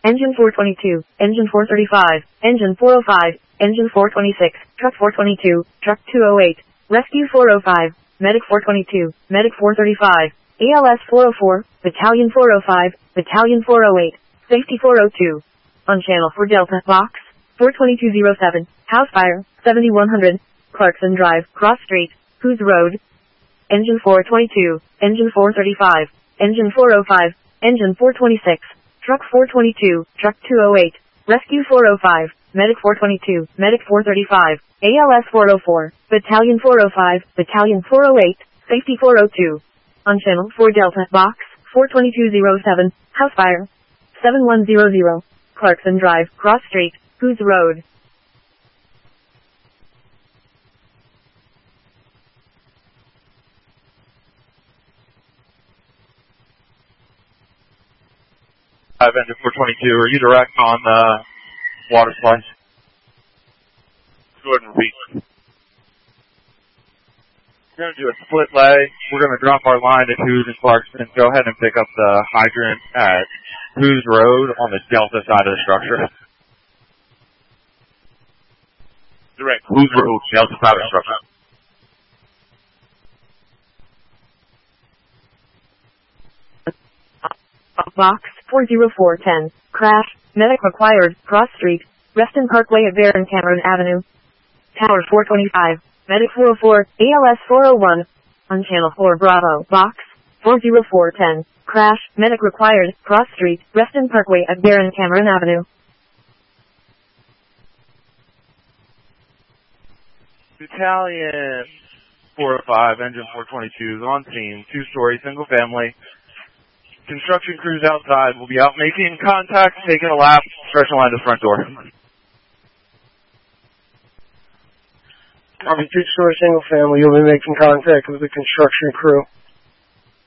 Engine 422, Engine 435, Engine 405, Engine 426, Truck 422, Truck 208, Rescue 405, Medic 422, Medic 435, ALS 404, Battalion 405, Battalion 408, Safety 402. On channel 4 Delta, Box 42207, House Fire, 7100, Clarkson Drive, Cross Street, Who's Road. Engine 422, Engine 435, Engine 405, Engine 426, Truck 422, Truck 208, Rescue 405, Medic 422, Medic 435, ALS 404, Battalion 405, Battalion 408, Safety 402. On channel 4 Delta, Box 42207, House Fire, 7100, Clarkson Drive, Cross Street, Who's Road. Engine 422, are you direct on water supplies? Go ahead and repeat. We're going to do a split leg. We're going to drop our line at Who's and Clarkson. Go ahead and pick up the hydrant at Who's Road on the Delta side of the structure. Direct Who's Road, Delta side of the structure. Box 40410, crash, medic required, Cross Street, Reston Parkway at Baron Cameron Avenue. Tower 425, medic 404, ALS 401. On channel 4 Bravo, Box 40410, crash, medic required, Cross Street, Reston Parkway at Baron Cameron Avenue. Battalion 405, Engine 422 is on scene, 2-story, single family. Construction crews outside will be out making contact, taking a lap, stretching line to the front door. Copy, 2-story single family, you'll be making contact with the construction crew.